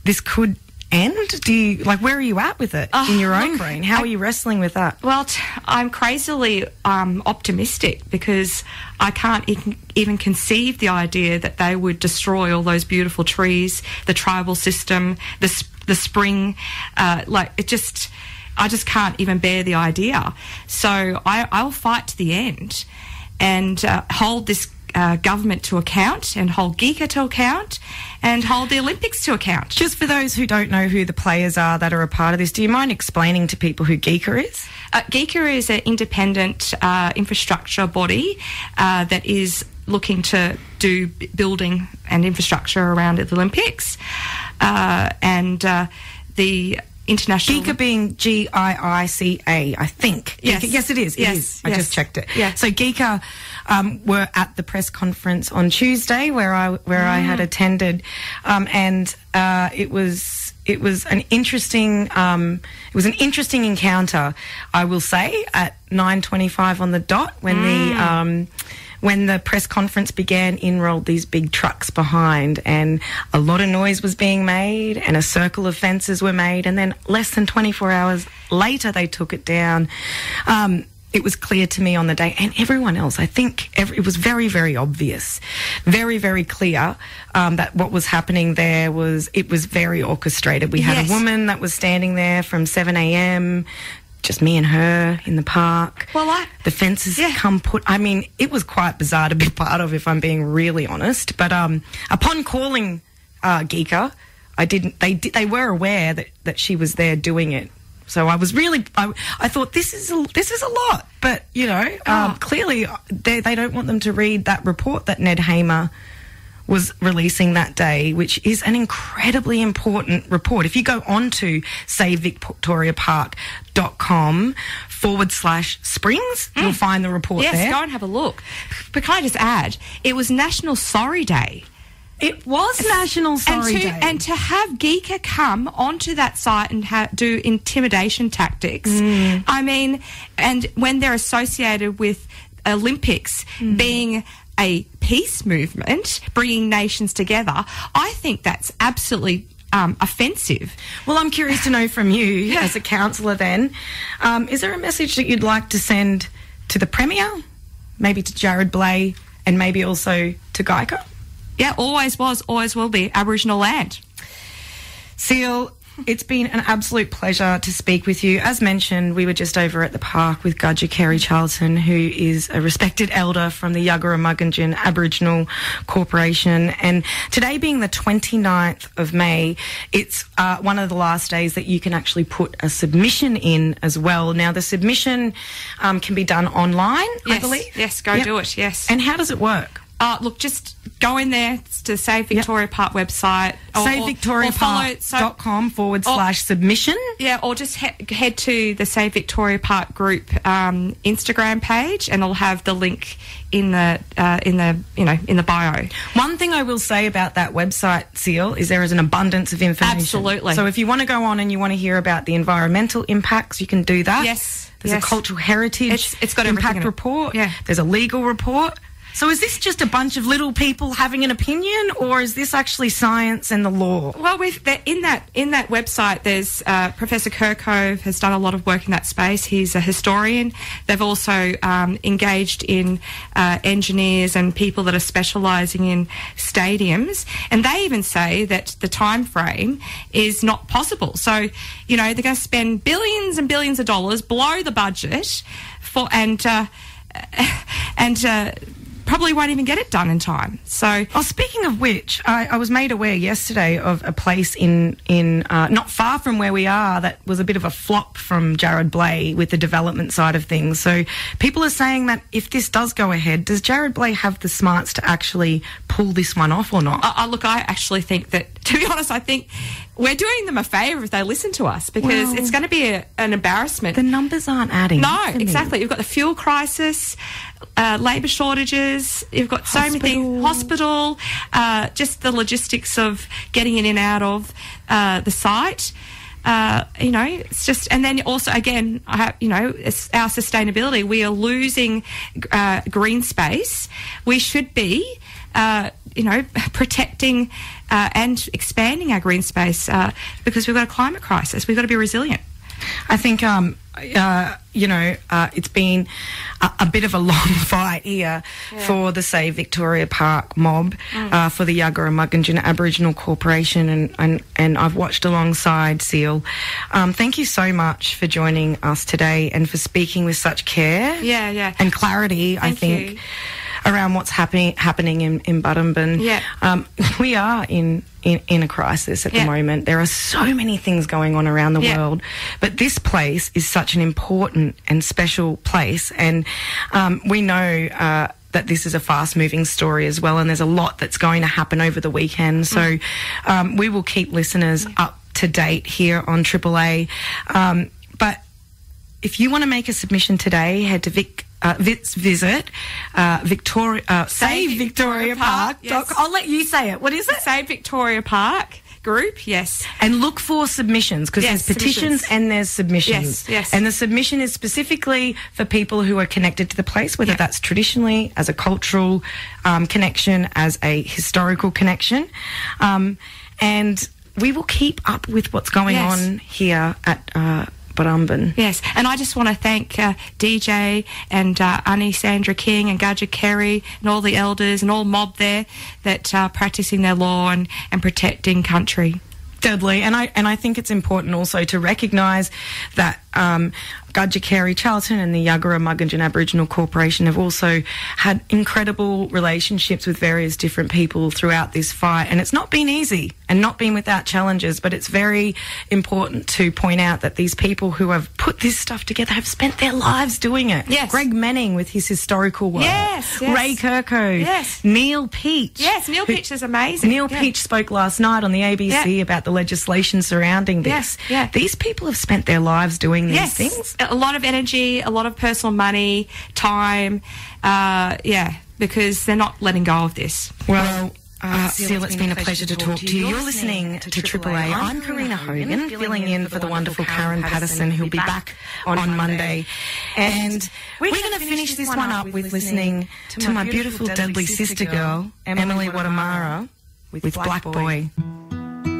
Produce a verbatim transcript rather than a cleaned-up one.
this could end? Do you, like, where are you at with it uh, in your own look, brain? How I, are you wrestling with that? Well, t- I'm crazily um, optimistic because I can't e- even conceive the idea that they would destroy all those beautiful trees, the tribal system, the sp- the spring. Uh, like, it just, I just can't even bear the idea. So I, I'll fight to the end and uh, hold this Uh, government to account and hold GECA to account and hold the Olympics to account. Just for those who don't know who the players are that are a part of this, do you mind explaining to people who GECA is? Uh, GECA is an independent uh, infrastructure body uh, that is looking to do b- building and infrastructure around the Olympics. Uh, and uh, the international... GECA being G I I C A, I think. Yes. Yes, it is. It yes. is. I yes. just checked it. Yeah. So GECA um, were at the press conference on Tuesday where I where mm. I had attended, um, and uh, it was it was an interesting um, it was an interesting encounter, I will say, at nine twenty-five on the dot when mm. the um, when the press conference began. In rolled these big trucks behind, and a lot of noise was being made, and a circle of fences were made, and then less than twenty-four hours later they took it down. Um, it was clear to me on the day, and everyone else, I think every, it was very, very obvious, very, very clear um, that what was happening there was, it was very orchestrated. We had yes. a woman that was standing there from seven a.m., just me and her in the park. Well, I... The fences yeah. come put... I mean, it was quite bizarre to be part of, if I'm being really honest. But um, upon calling uh, GECA, I didn't... They did, they were aware that, that she was there doing it. So I was really... I, I thought, this is a, this is a lot. But, you know, oh. um, clearly they, they don't want them to read that report that Ned Hamer was releasing that day, which is an incredibly important report. If you go on to savevictoriapark.com forward slash springs, mm. you'll find the report yes, there. Yes, go and have a look. But can I just add, it was National Sorry Day. It was National Sorry and to, Day. And to have GECA come onto that site and ha- do intimidation tactics, mm. I mean, and when they're associated with Olympics mm. being a peace movement, bringing nations together, I think that's absolutely um, offensive. Well, I'm curious to know from you as a councillor then, um, is there a message that you'd like to send to the Premier, maybe to Jared Blay, and maybe also to GECA? Yeah, always was, always will be Aboriginal land. Seal, it's been an absolute pleasure to speak with you. As mentioned, we were just over at the park with Gudger Kerry Charlton, who is a respected elder from the Yuggera Mugginjin Aboriginal Corporation. And today being the twenty-ninth of May, it's uh, one of the last days that you can actually put a submission in as well. Now, the submission um, can be done online, yes, I believe. Yes, go yep. do it, yes. And how does it work? Uh, look, just go in there to Save Victoria yep. Park website. Save Victoria Park dot com forward slash submission. Yeah, or just he- head to the Save Victoria Park group um, Instagram page, and it'll have the link in the uh, in the you know in the bio. One thing I will say about that website, Seal, is there is an abundance of information. Absolutely. So if you want to go on and you want to hear about the environmental impacts, you can do that. Yes. There's yes. a cultural heritage it's, it's got impact report. Yeah. There's a legal report. So is this just a bunch of little people having an opinion, or is this actually science and the law? Well, with the, in that in that website, there's uh, Professor Kirkove has done a lot of work in that space. He's a historian. They've also um, engaged in uh, engineers and people that are specialising in stadiums, and they even say that the time frame is not possible. So, you know, they're going to spend billions and billions of dollars, blow the budget, for and uh, and. Uh, probably won't even get it done in time. So, oh, speaking of which, I, I was made aware yesterday of a place in in uh, not far from where we are that was a bit of a flop from Jared Blay with the development side of things. So people are saying that if this does go ahead, does Jared Blay have the smarts to actually pull this one off or not? Uh, uh, look, I actually think that, to be honest, I think we're doing them a favour if they listen to us, because well, it's going to be a, an embarrassment. The numbers aren't adding. No, exactly. You've got the fuel crisis, uh, labour shortages, you've got so Hospital. many things, hospital, uh, just the logistics of getting in and out of uh, the site. Uh, you know, it's just, and then also, again, I have, you know, it's our sustainability. We are losing uh, green space. We should be uh, you know, protecting uh, and expanding our green space uh, because we've got a climate crisis. We've got to be resilient. I think, um, uh, you know, uh, it's been a, a bit of a long fight here yeah. for the Save Victoria Park mob, mm. uh, for the Yagara-Mugginjin Aboriginal Corporation, and, and, and I've watched alongside Seal. Um, thank you so much for joining us today and for speaking with such care yeah, yeah. and clarity, thank I think, you. around what's happening happening in, in Butumbin. Yeah. Um, we are in, in, in a crisis at yeah. the moment. There are so many things going on around the yeah. world, but this place is such an important and special place, and um, we know uh, that this is a fast-moving story as well, and there's a lot that's going to happen over the weekend. So mm. um, we will keep listeners yeah. up to date here on Triple A. Um, but if you want to make a submission today, head to Vic. Uh, visit uh, Victoria, uh, Save Victoria Park. Yes. I'll let you say it. What is it? Save Victoria Park group, yes. And look for submissions, because yes, there's petitions and there's submissions. Yes, yes. And the submission is specifically for people who are connected to the place, whether yeah. that's traditionally, as a cultural um, connection, as a historical connection. Um, and we will keep up with what's going yes. on here at uh, Butumbin. Yes, and I just want to thank uh, D J and uh, Annie Sandra King and Gadja Kerry and all the elders and all mob there that are practicing their law and, and protecting country. Deadly, and I and I think it's important also to recognise that um, Gadja Kerry Charlton and the Yagara-Mugginjin Aboriginal Corporation have also had incredible relationships with various different people throughout this fight, and it's not been easy and not been without challenges, but it's very important to point out that these people who have put this stuff together have spent their lives doing it. Yes. Greg Manning with his historical work. Yes, yes. Ray Kirko. Yes. Neil Peach. Yes, Neil who, Peach is amazing. Neil yeah. Peach spoke last night on the A B C yeah. about the legislation surrounding this. Yeah. Yeah. These people have spent their lives doing these yes. things. A lot of energy, a lot of personal money, time, uh, yeah, because they're not letting go of this. Well, uh, Seal, it's been a pleasure to talk to you. You're listening to Triple A. I'm Karina Hogan, filling in for the wonderful Karen Patterson, who'll be back on Monday. And we're going to finish this one up with listening to my beautiful, deadly sister girl, Emily Watamara, with Black Boy.